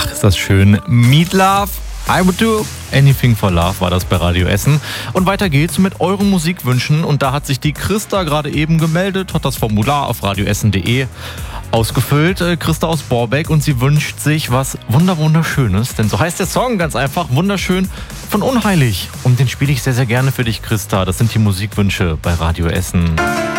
Ach, ist das schön. Meat Love, I would do anything for love war das bei Radio Essen. Und weiter geht's mit euren Musikwünschen. Und da hat sich die Christa gerade eben gemeldet, hat das Formular auf radioessen.de ausgefüllt. Christa aus Borbeck, und sie wünscht sich was Wunderschönes. Denn so heißt der Song ganz einfach, wunderschön, von Unheilig. Und den spiele ich sehr, sehr gerne für dich, Christa. Das sind die Musikwünsche bei Radio Essen.